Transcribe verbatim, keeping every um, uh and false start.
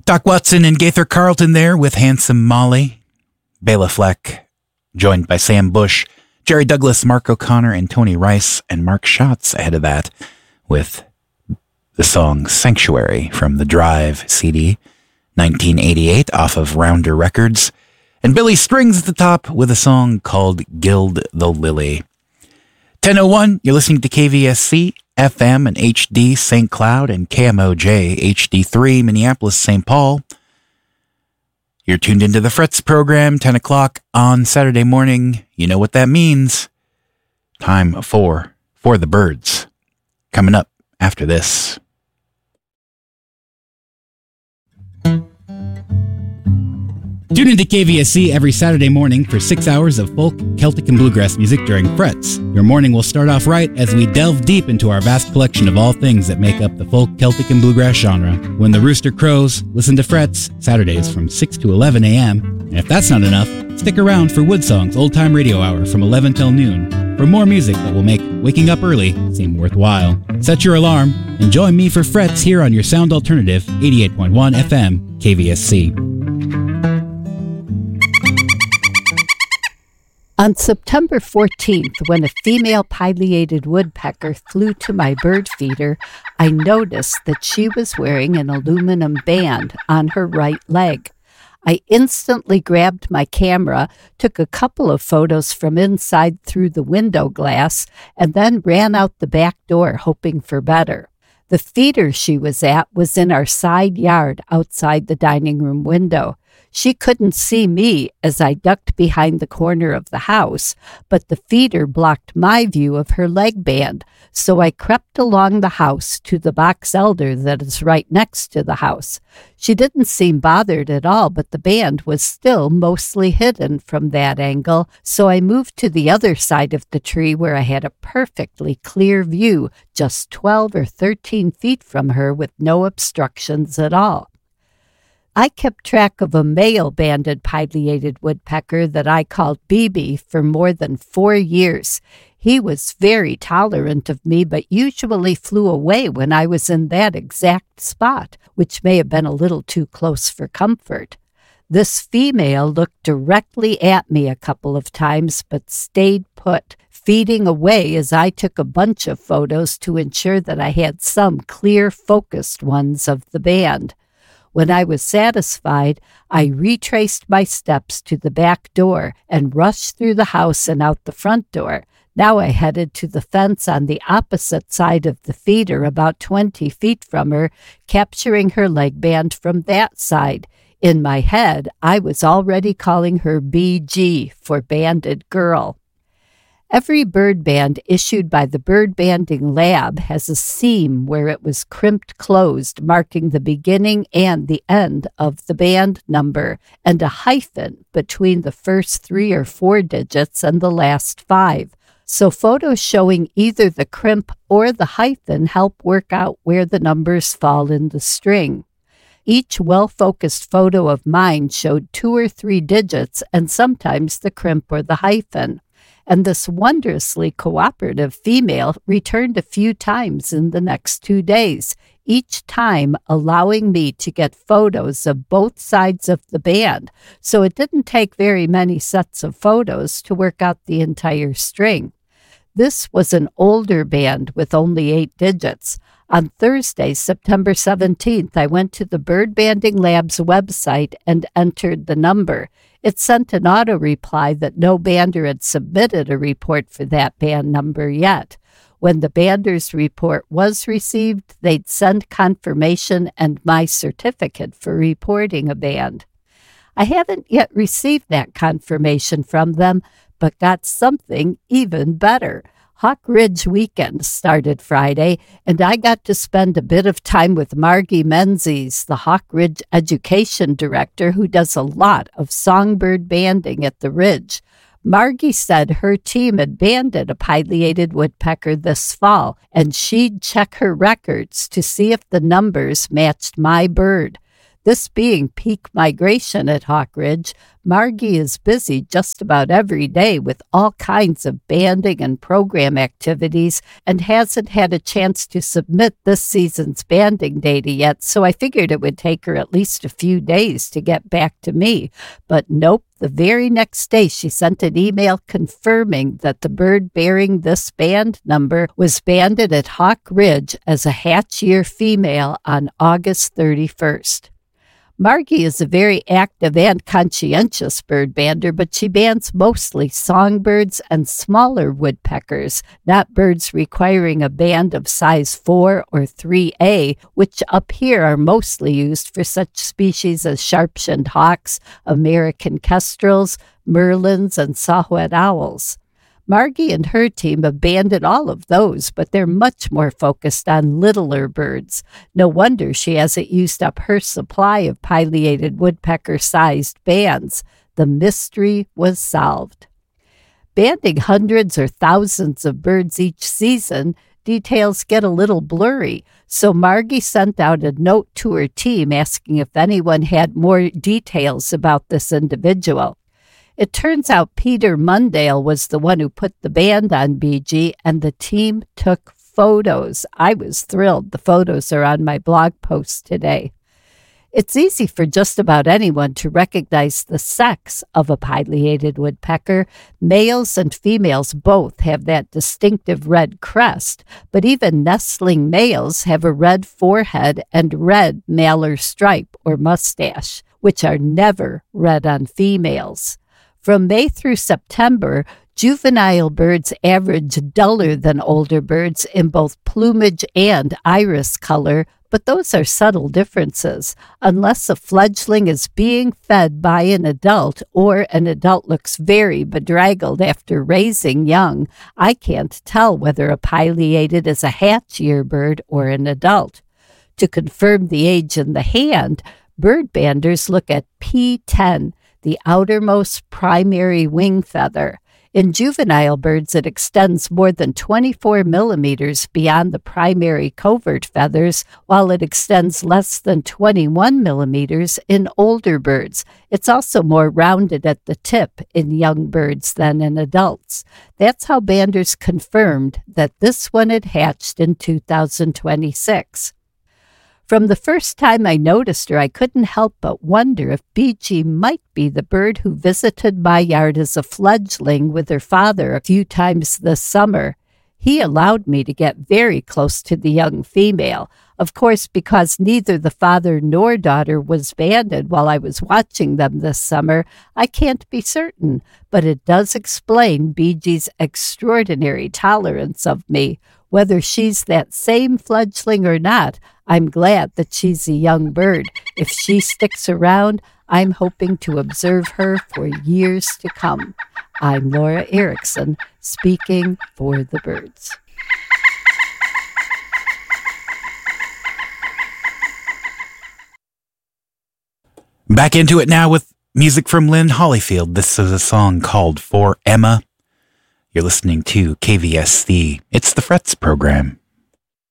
Doc Watson and Gaither Carlton there with Handsome Molly. Bela Fleck, joined by Sam Bush, Jerry Douglas, Mark O'Connor, and Tony Rice, and Mark Schatz ahead of that with the song Sanctuary from the Drive C D, nineteen eighty-eight, off of Rounder Records. And Billy Strings at the top with a song called Gild the Lily. ten oh one, you're listening to K V S C, F M and H D Saint Cloud, and K M O J H D three Minneapolis Saint Paul. You're tuned into the Frets program, ten o'clock on Saturday morning. You know what that means. Time for For the Birds. Coming up after this. Tune into K V S C every Saturday morning for six hours of folk, Celtic, and bluegrass music during Frets. Your morning will start off right as we delve deep into our vast collection of all things that make up the folk, Celtic, and bluegrass genre. When the rooster crows, listen to Frets, Saturdays from six to eleven a.m. And if that's not enough, stick around for Woodsong's Old Time Radio Hour from eleven till noon for more music that will make waking up early seem worthwhile. Set your alarm and join me for Frets here on your sound alternative, eighty-eight point one F M, K V S C. On September fourteenth, when a female pileated woodpecker flew to my bird feeder, I noticed that she was wearing an aluminum band on her right leg. I instantly grabbed my camera, took a couple of photos from inside through the window glass, and then ran out the back door hoping for better. The feeder she was at was in our side yard outside the dining room window. She couldn't see me as I ducked behind the corner of the house, but the feeder blocked my view of her leg band, so I crept along the house to the box elder that is right next to the house. She didn't seem bothered at all, but the band was still mostly hidden from that angle, so I moved to the other side of the tree where I had a perfectly clear view, just twelve or thirteen feet from her with no obstructions at all. I kept track of a male banded pileated woodpecker that I called B B for more than four years. He was very tolerant of me, but usually flew away when I was in that exact spot, which may have been a little too close for comfort. This female looked directly at me a couple of times, but stayed put, feeding away as I took a bunch of photos to ensure that I had some clear, focused ones of the band. When I was satisfied, I retraced my steps to the back door and rushed through the house and out the front door. Now I headed to the fence on the opposite side of the feeder, about twenty feet from her, capturing her leg band from that side. In my head, I was already calling her B G for Banded Girl. Every bird band issued by the Bird Banding Lab has a seam where it was crimped closed, marking the beginning and the end of the band number, and a hyphen between the first three or four digits and the last five. So photos showing either the crimp or the hyphen help work out where the numbers fall in the string. Each well-focused photo of mine showed two or three digits and sometimes the crimp or the hyphen. And this wondrously cooperative female returned a few times in the next two days, each time allowing me to get photos of both sides of the band, so it didn't take very many sets of photos to work out the entire string. This was an older band with only eight digits. On Thursday, September seventeenth, I went to the Bird Banding Lab's website and entered the number. It sent an auto-reply that no bander had submitted a report for that band number yet. When the bander's report was received, they'd send confirmation and my certificate for reporting a band. I haven't yet received that confirmation from them, but got something even better. Hawk Ridge weekend started Friday, and I got to spend a bit of time with Margie Menzies, the Hawk Ridge education director who does a lot of songbird banding at the Ridge. Margie said her team had banded a pileated woodpecker this fall, and she'd check her records to see if the numbers matched my bird. This being peak migration at Hawk Ridge, Margie is busy just about every day with all kinds of banding and program activities and hasn't had a chance to submit this season's banding data yet, so I figured it would take her at least a few days to get back to me. But nope, the very next day she sent an email confirming that the bird bearing this band number was banded at Hawk Ridge as a hatch year female on August thirty-first. Margie is a very active and conscientious bird bander, but she bands mostly songbirds and smaller woodpeckers, not birds requiring a band of size four or three A, which up here are mostly used for such species as sharp-shinned hawks, American kestrels, merlins, and saw-whet owls. Margie and her team have banded all of those, but they're much more focused on littler birds. No wonder she hasn't used up her supply of pileated woodpecker-sized bands. The mystery was solved. Banding hundreds or thousands of birds each season, details get a little blurry, so Margie sent out a note to her team asking if anyone had more details about this individual. It turns out Peter Mundale was the one who put the band on B G, and the team took photos. I was thrilled. The photos are on my blog post today. It's easy for just about anyone to recognize the sex of a pileated woodpecker. Males and females both have that distinctive red crest, but even nestling males have a red forehead and red malar stripe or mustache, which are never red on females. From May through September, juvenile birds average duller than older birds in both plumage and iris color, but those are subtle differences. Unless a fledgling is being fed by an adult or an adult looks very bedraggled after raising young, I can't tell whether a pileated is a hatch year bird or an adult. To confirm the age in the hand, bird banders look at P ten, the outermost primary wing feather. In juvenile birds, it extends more than twenty-four millimeters beyond the primary covert feathers, while it extends less than twenty-one millimeters in older birds. It's also more rounded at the tip in young birds than in adults. That's how banders confirmed that this one had hatched in two thousand twenty-six. From the first time I noticed her, I couldn't help but wonder if B G might be the bird who visited my yard as a fledgling with her father a few times this summer. He allowed me to get very close to the young female, of course because neither the father nor daughter was banded while I was watching them this summer. I can't be certain, but it does explain B G's extraordinary tolerance of me. Whether she's that same fledgling or not, I'm glad that she's a young bird. If she sticks around, I'm hoping to observe her for years to come. I'm Laura Erickson, speaking for the birds. Back into it now with music from Lynn Hollyfield. This is a song called For Emma. You're listening to K V S C. It's the Frets program.